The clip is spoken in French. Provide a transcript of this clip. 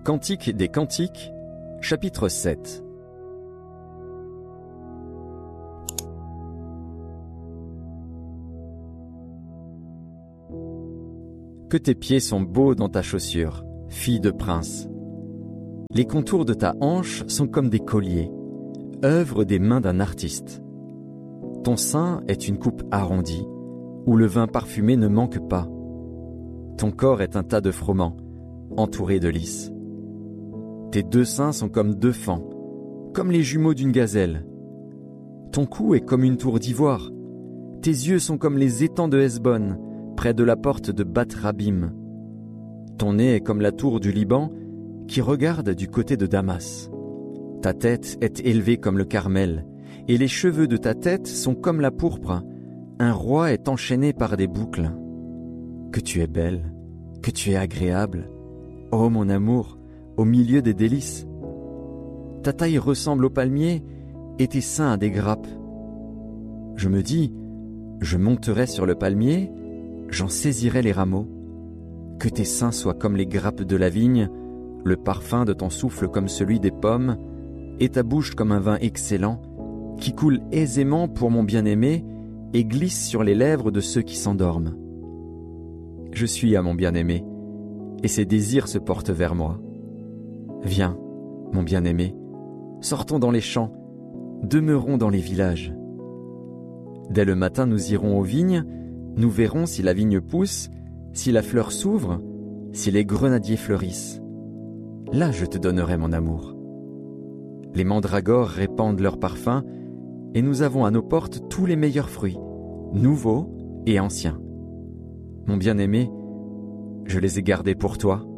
Cantique des Cantiques, chapitre 7. Que tes pieds sont beaux dans ta chaussure, fille de prince. Les contours de ta hanche sont comme des colliers, œuvre des mains d'un artiste. Ton sein est une coupe arrondie, où le vin parfumé ne manque pas. Ton corps est un tas de froment, entouré de lys. Tes deux seins sont comme deux fans, comme les jumeaux d'une gazelle. Ton cou est comme une tour d'ivoire. Tes yeux sont comme les étangs de Hesbon, près de la porte de Bath-Rabim. Ton nez est comme la tour du Liban, qui regarde du côté de Damas. Ta tête est élevée comme le Carmel, et les cheveux de ta tête sont comme la pourpre. Un roi est enchaîné par des boucles. Que tu es belle, que tu es agréable, ô mon amour, au milieu des délices. Ta taille ressemble au palmier, et tes seins à des grappes. Je me dis, je monterai sur le palmier, j'en saisirai les rameaux. Que tes seins soient comme les grappes de la vigne, le parfum de ton souffle comme celui des pommes, et ta bouche comme un vin excellent, qui coule aisément pour mon bien-aimé et glisse sur les lèvres de ceux qui s'endorment. Je suis à mon bien-aimé, et ses désirs se portent vers moi. Viens, mon bien-aimé, sortons dans les champs, demeurons dans les villages. Dès le matin nous irons aux vignes, nous verrons si la vigne pousse, si la fleur s'ouvre, si les grenadiers fleurissent. Là je te donnerai mon amour. Les mandragores répandent leur parfum, et nous avons à nos portes tous les meilleurs fruits, nouveaux et anciens. Mon bien-aimé, je les ai gardés pour toi.